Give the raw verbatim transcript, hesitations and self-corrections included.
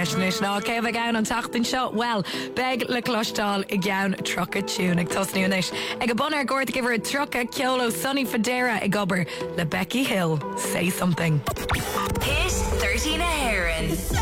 freisin ná céh gan an tatain seo well beg le clostáil I gceann trocha tún ag tosniúnis ag go bon ar gcuirt gibhar trocha ceolo Sonny Fodera ag gobar le Becky Hill. Say something. Hit thirteen a Heron.